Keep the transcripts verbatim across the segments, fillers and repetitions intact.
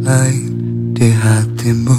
lain di hatimu.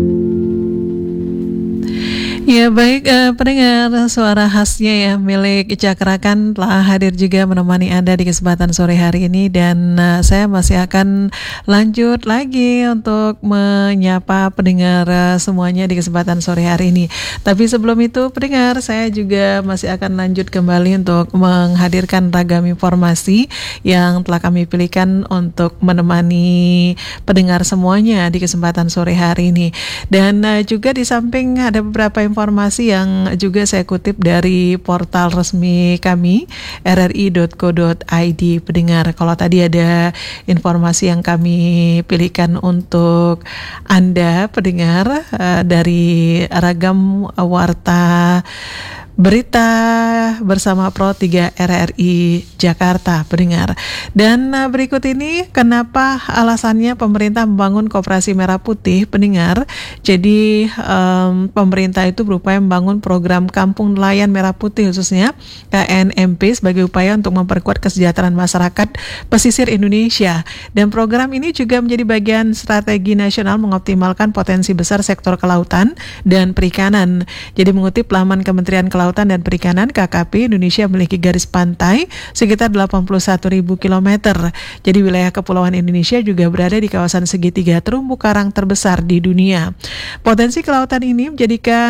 Ya baik, eh, pendengar, suara khasnya ya milik Cakrakan telah hadir juga menemani Anda di kesempatan sore hari ini. Dan eh, saya masih akan lanjut lagi untuk menyapa pendengar eh, semuanya di kesempatan sore hari ini. Tapi sebelum itu pendengar, saya juga masih akan lanjut kembali untuk menghadirkan ragam informasi yang telah kami pilihkan untuk menemani pendengar semuanya di kesempatan sore hari ini. Dan eh, juga di samping ada beberapa informasi informasi yang juga saya kutip dari portal resmi kami r r i dot co dot i d. Pendengar, kalau tadi ada informasi yang kami pilihkan untuk Anda pendengar uh, dari ragam warta berita bersama Pro tiga R R I Jakarta pendengar. Dan uh, berikut ini kenapa alasannya pemerintah membangun Koperasi Merah Putih pendengar. Jadi um, pemerintah itu berupaya membangun program Kampung Nelayan Merah Putih khususnya K N M P sebagai upaya untuk memperkuat kesejahteraan masyarakat pesisir Indonesia. Dan program ini juga menjadi bagian strategi nasional mengoptimalkan potensi besar sektor kelautan dan perikanan. Jadi mengutip laman Kementerian Kelautan Kelautan dan Perikanan K K P, Indonesia memiliki garis pantai sekitar delapan puluh satu ribu kilometer. Jadi wilayah kepulauan Indonesia juga berada di kawasan segitiga terumbu karang terbesar di dunia. Potensi kelautan ini menjadikan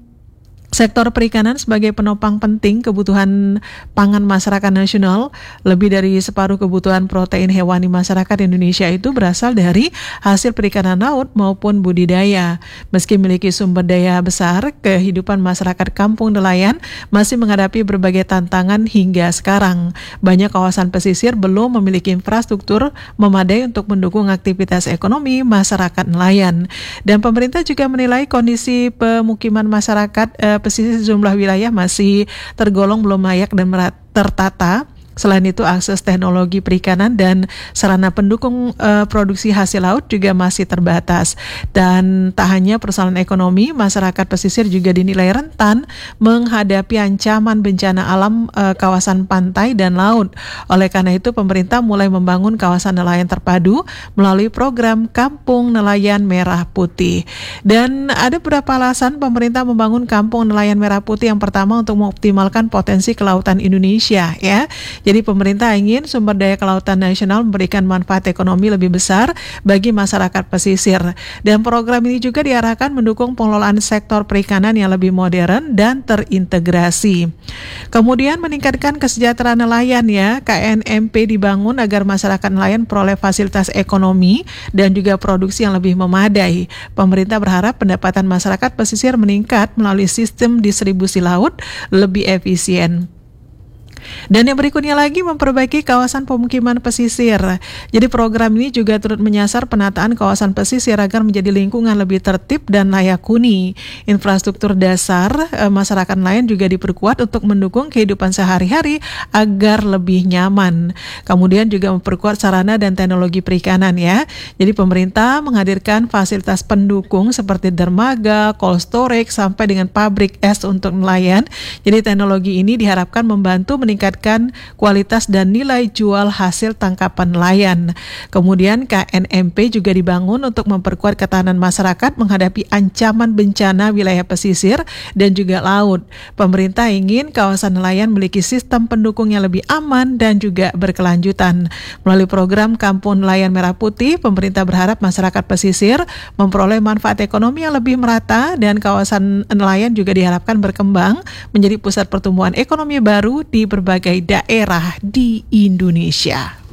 sektor perikanan sebagai penopang penting kebutuhan pangan masyarakat nasional. Lebih dari separuh kebutuhan protein hewani masyarakat Indonesia itu berasal dari hasil perikanan laut maupun budidaya. Meski memiliki sumber daya besar, kehidupan masyarakat kampung nelayan masih menghadapi berbagai tantangan hingga sekarang. Banyak kawasan pesisir belum memiliki infrastruktur memadai untuk mendukung aktivitas ekonomi masyarakat nelayan. Dan pemerintah juga menilai kondisi pemukiman masyarakat eh, pesisir sejumlah wilayah masih tergolong belum layak dan tertata. Selain itu, akses teknologi perikanan dan sarana pendukung uh, produksi hasil laut juga masih terbatas. Dan tak hanya persoalan ekonomi, masyarakat pesisir juga dinilai rentan menghadapi ancaman bencana alam uh, kawasan pantai dan laut. Oleh karena itu, pemerintah mulai membangun kawasan nelayan terpadu melalui program Kampung Nelayan Merah Putih. Dan ada beberapa alasan pemerintah membangun Kampung Nelayan Merah Putih. Yang pertama, untuk mengoptimalkan potensi kelautan Indonesia, ya. Jadi pemerintah ingin sumber daya kelautan nasional memberikan manfaat ekonomi lebih besar bagi masyarakat pesisir. Dan program ini juga diarahkan mendukung pengelolaan sektor perikanan yang lebih modern dan terintegrasi. Kemudian meningkatkan kesejahteraan nelayan, ya. K N M P dibangun agar masyarakat nelayan peroleh fasilitas ekonomi dan juga produksi yang lebih memadai. Pemerintah berharap pendapatan masyarakat pesisir meningkat melalui sistem distribusi laut lebih efisien. Dan yang berikutnya lagi, memperbaiki kawasan pemukiman pesisir. Jadi program ini juga turut menyasar penataan kawasan pesisir agar menjadi lingkungan lebih tertib dan layak huni. Infrastruktur dasar e, masyarakat nelayan juga diperkuat untuk mendukung kehidupan sehari-hari agar lebih nyaman. Kemudian juga memperkuat sarana dan teknologi perikanan, ya. Jadi pemerintah menghadirkan fasilitas pendukung seperti dermaga, cold storage, sampai dengan pabrik es untuk nelayan. Jadi teknologi ini diharapkan membantu meningkatkan kualitas dan nilai jual hasil tangkapan nelayan. Kemudian K N M P juga dibangun untuk memperkuat ketahanan masyarakat menghadapi ancaman bencana wilayah pesisir dan juga laut. Pemerintah ingin kawasan nelayan memiliki sistem pendukung yang lebih aman dan juga berkelanjutan. Melalui program Kampung Nelayan Merah Putih, pemerintah berharap masyarakat pesisir memperoleh manfaat ekonomi yang lebih merata dan kawasan nelayan juga diharapkan berkembang menjadi pusat pertumbuhan ekonomi baru di berbagai daerah di Indonesia.